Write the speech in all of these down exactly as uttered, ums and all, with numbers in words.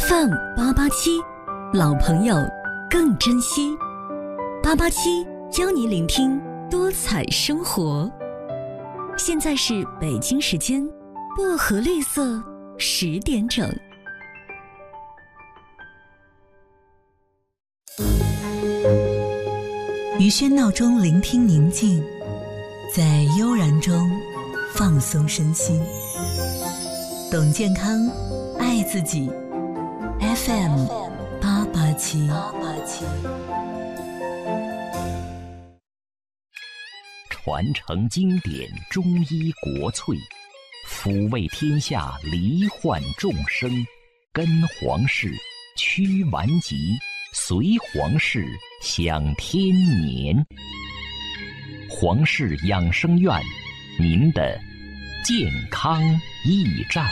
F M 八八七，老朋友更珍惜。八八七教你聆听多彩生活。现在是北京时间薄荷绿色十点整。于喧闹中聆听宁静，在悠然中放松身心。懂健康，爱自己。F M 八八七。 传承经典中医国粹，抚慰天下罹患众生，跟皇室驱顽疾，随皇室享天年。皇室养生院，您的健康驿站。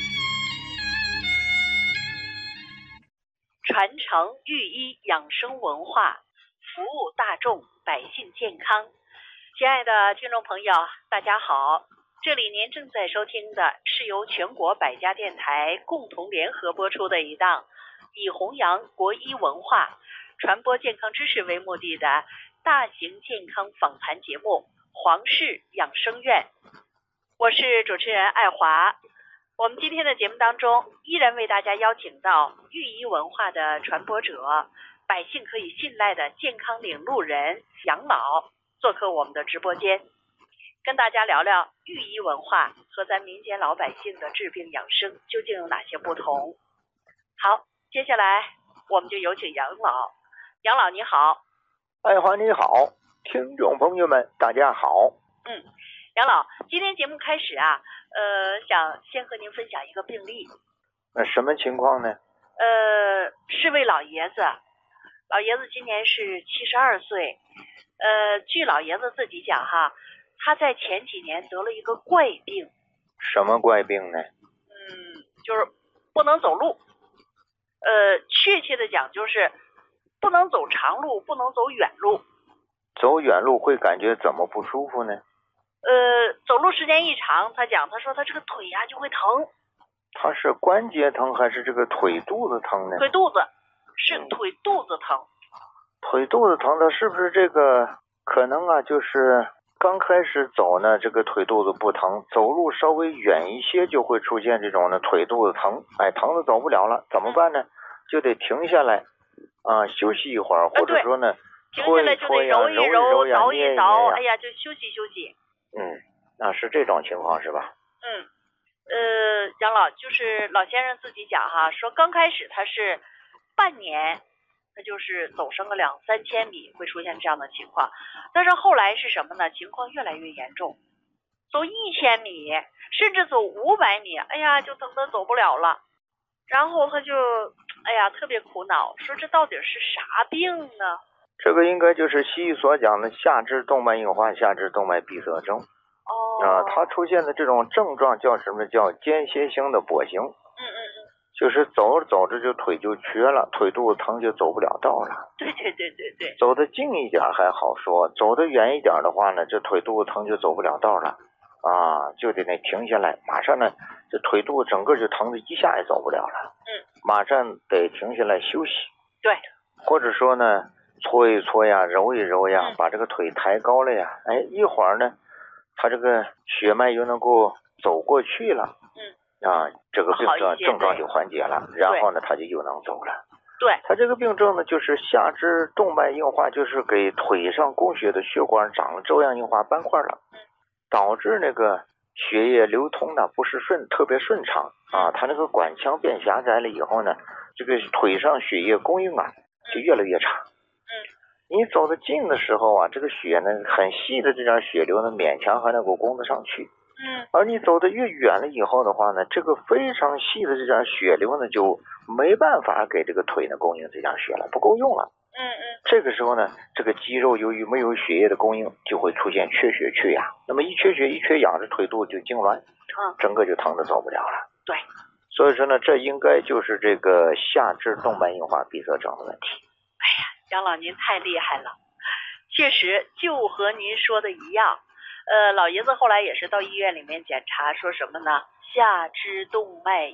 传承御医养生文化，服务大众百姓健康。亲爱的听众朋友，大家好，这里您正在收听的是由全国百家电台共同联合播出的一档以弘扬国医文化、传播健康知识为目的的大型健康访谈节目《皇室养生院》。我是主持人爱华。我们今天的节目当中，依然为大家邀请到御医文化的传播者，百姓可以信赖的健康领路人杨老做客我们的直播间，跟大家聊聊御医文化和咱民间老百姓的治病养生究竟有哪些不同。好，接下来我们就有请杨老。杨老你好。 爱华你好，听众朋友们大家好。 嗯，杨老，今天节目开始啊，呃，想先和您分享一个病例。 那什么情况呢？ 呃，是位老爷子，老爷子今年是七十二岁。呃，据老爷子自己讲哈，他在前几年得了一个怪病。 什么怪病呢？ 嗯，就是不能走路。呃，确切的讲就是不能走长路，不能走远路。 走远路会感觉怎么不舒服呢？ 呃，走路时间一长，他讲，他说他这个腿呀、啊、就会疼。 他是关节疼还是这个腿肚子疼呢？ 腿肚子，是腿肚子疼。 腿肚子疼的是不是这个可能啊？就是刚开始走呢，这个腿肚子不疼，走路稍微远一些就会出现这种呢腿肚子疼，哎，疼的走不了了，怎么办呢？就得停下来啊，休息一会儿，或者说呢， 停下来就得揉一揉，挠一挠，哎呀，就休息休息。 嗯，那是这种情况是吧？ 嗯，呃，杨老就是老先生自己讲哈，说刚开始他是半年。他就是走上个两三千米会出现这样的情况，但是后来是什么呢？情况越来越严重，走一千米甚至走五百米，哎呀就疼得走不了了。然后他就哎呀特别苦恼，说这到底是啥病呢？ 这个应该就是西医所讲的下肢动脉硬化、下肢动脉闭塞症。 哦， 啊，它出现的这种症状叫什么？叫间歇性的跛行。 嗯嗯嗯。 就是走着走着就腿就瘸了，腿肚子疼就走不了道了。 对对对对对。 走得近一点还好说，走得远一点的话呢，这腿肚子疼就走不了道了，啊，就得那停下来，马上呢，这腿肚子整个就疼的一下也走不了了。 嗯。马上得停下来休息。 对。 或者说呢，搓一搓呀，揉一揉呀， 嗯、 把这个腿抬高了呀，哎，一会儿呢，他这个血脉又能够走过去了。 嗯。 啊，这个病症症状就缓解了，然后呢，他就又能走了。 对， 他这个病症呢，就是下肢动脉硬化，就是给腿上供血的血管长了粥样硬化斑块了，导致那个血液流通呢不是顺特别顺畅啊，他那个管腔变狭窄了以后呢，这个腿上血液供应啊就越来越差。 嗯， 你走得近的时候啊，这个血呢很细的这点血流呢勉强还能够供得上去。 嗯， 而你走得越远了以后的话呢，这个非常细的这点血流呢，就没办法给这个腿呢供应这点血了，不够用了。 嗯嗯。 这个时候呢，这个肌肉由于没有血液的供应，就会出现缺血缺氧。那么一缺血一缺氧，这腿肚子就痉挛， 嗯， 整个就疼得走不了了。 对。 所以说呢，这应该就是这个下肢动脉硬化闭塞症的问题。 哎呀，杨老您太厉害了，确实就和您说的一样。呃，老爷子后来也是到医院里面检查，说什么呢？下肢动脉